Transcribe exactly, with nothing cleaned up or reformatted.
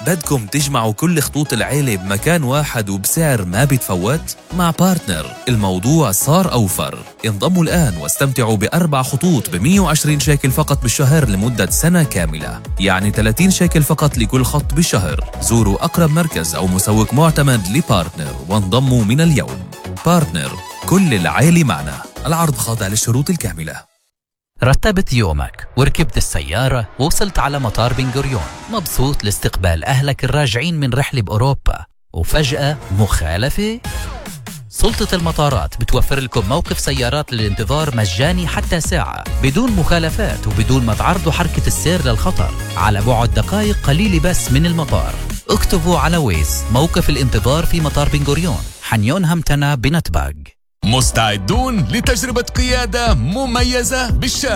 بدكم تجمعوا كل خطوط العيلة بمكان واحد وبسعر ما بيتفوت؟ مع بارتنر الموضوع صار أوفر. انضموا الآن واستمتعوا بأربع خطوط ب مية وعشرين شيكل فقط بالشهر لمدة سنة كاملة، يعني ثلاثين شيكل فقط لكل خط بالشهر. زوروا أقرب مركز أو مسوق معتمد لبارتنر وانضموا من اليوم. بارتنر، كل العيلة معنا. العرض خاضع للشروط الكاملة. رتبت يومك وركبت السيارة ووصلت على مطار بن غوريون، مبسوط لاستقبال أهلك الراجعين من رحلة بأوروبا، وفجأة مخالفة؟ سلطة المطارات بتوفر لكم موقف سيارات للانتظار مجاني حتى ساعة بدون مخالفات وبدون ما تعرضوا حركة السير للخطر، على بعد دقائق قليلة بس من المطار. اكتبوا على ويز موقف الانتظار في مطار بن غوريون، حنيون همتنا بنتباغ. مستعدون لتجربة قيادة مميزة بالشارع؟